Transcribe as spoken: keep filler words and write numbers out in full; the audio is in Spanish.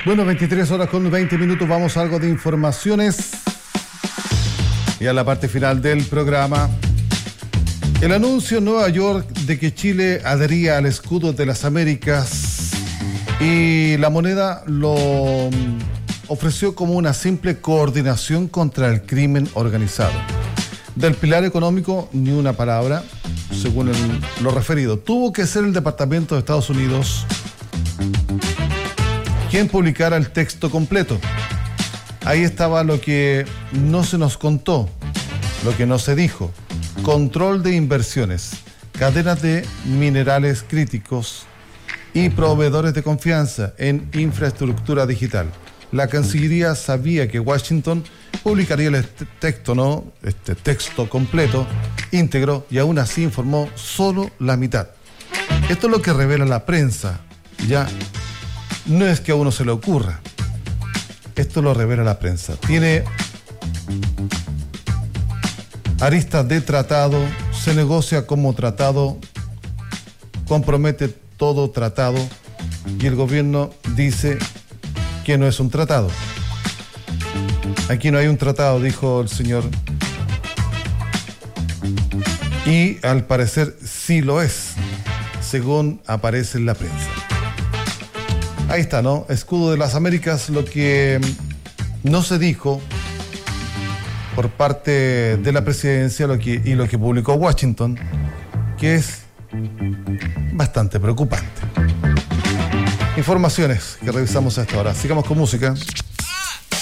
Bueno, veintitrés horas con veinte minutos, vamos a algo de informaciones. Y a la parte final del programa. El anuncio en Nueva York de que Chile adhería al escudo de las Américas y la moneda lo ofreció como una simple coordinación contra el crimen organizado. Del pilar económico, ni una palabra, según el, lo referido. Tuvo que ser el Departamento de Estados Unidos quien publicara el texto completo. Ahí estaba lo que no se nos contó, lo que no se dijo. Control de inversiones, cadenas de minerales críticos y proveedores de confianza en infraestructura digital. La Cancillería sabía que Washington publicaría el texto, ¿no? Este texto completo, íntegro, y aún así informó solo la mitad. Esto es lo que revela la prensa. Ya no es que a uno se le ocurra. Esto lo revela la prensa. Tiene aristas de tratado, se negocia como tratado, compromete todo tratado, y el gobierno dice que no es un tratado. Aquí no hay un tratado, dijo el señor. Y al parecer sí lo es, según aparece en la prensa. Ahí está, ¿no? Escudo de las Américas, lo que no se dijo por parte de la presidencia lo que, y lo que publicó Washington, que es bastante preocupante. Informaciones que revisamos a esta hora. Sigamos con música.